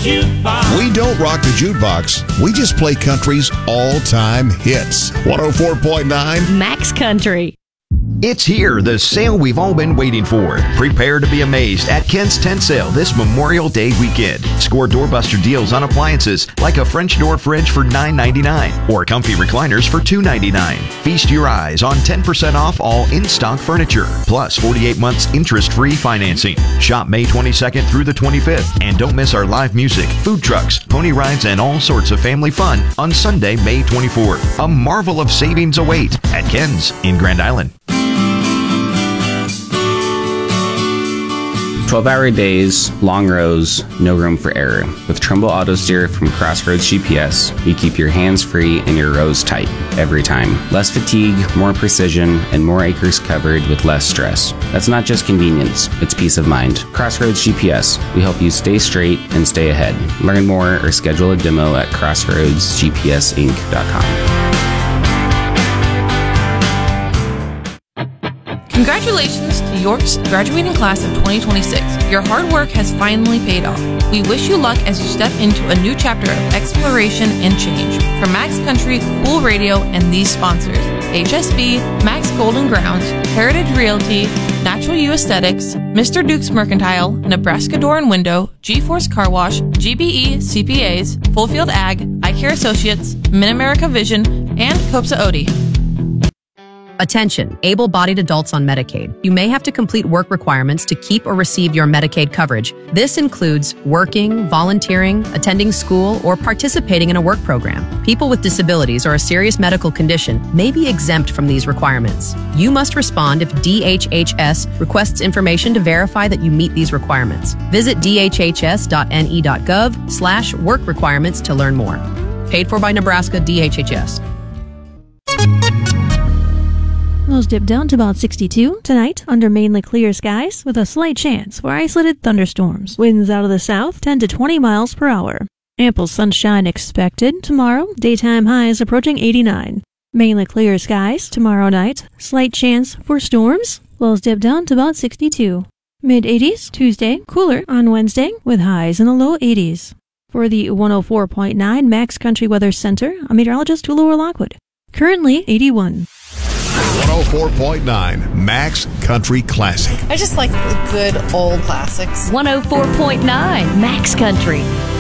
jukebox. We don't rock the jukebox. We just play country's all-time hits. 104.9 Max Country. It's here, the sale we've all been waiting for. Prepare to be amazed at Ken's Tent Sale this Memorial Day weekend. Score doorbuster deals on appliances like a French door fridge for $9.99 or comfy recliners for $2.99. Feast your eyes on 10% off all in-stock furniture, plus 48 months interest-free financing. Shop May 22nd through the 25th, and don't miss our live music, food trucks, pony rides, and all sorts of family fun on Sunday, May 24th. A marvel of savings await at Ken's in Grand Island. 12-hour days, long rows, no room for error. With Trumbull Auto Steer from Crossroads GPS, you keep your hands free and your rows tight every time. Less fatigue, more precision, and more acres covered with less stress. That's not just convenience, it's peace of mind. Crossroads GPS, we help you stay straight and stay ahead. Learn more or schedule a demo at crossroadsgpsinc.com. Congratulations to York's graduating class of 2026. Your hard work has finally paid off. We wish you luck as you step into a new chapter of exploration and change. From Max Country, Cool Radio, and these sponsors, HSB, Max Golden Grounds, Heritage Realty, Natural U Aesthetics, Mr. Duke's Mercantile, Nebraska Door and Window, G-Force Car Wash, GBE CPAs, Fullfield Ag, iCare Associates, Mid-America Vision, and Copsa Odie. Attention, able-bodied adults on Medicaid. You may have to complete work requirements to keep or receive your Medicaid coverage. This includes working, volunteering, attending school, or participating in a work program. People with disabilities or a serious medical condition may be exempt from these requirements. You must respond if DHHS requests information to verify that you meet these requirements. Visit dhhs.ne.gov/work requirements to learn more. Paid for by Nebraska DHHS. Lows dip down to about 62 tonight under mainly clear skies with a slight chance for isolated thunderstorms. Winds out of the south 10 to 20 miles per hour. Ample sunshine expected tomorrow. Daytime highs approaching 89. Mainly clear skies tomorrow night. Slight chance for storms. Lows dip down to about 62. Mid-80s Tuesday. Cooler on Wednesday with highs in the low 80s. For the 104.9 Max Country Weather Center, I'm meteorologist Tulora Lockwood. Currently 81. 104.9 Max Country Classic. I just like the good old classics. 104.9 Max Country.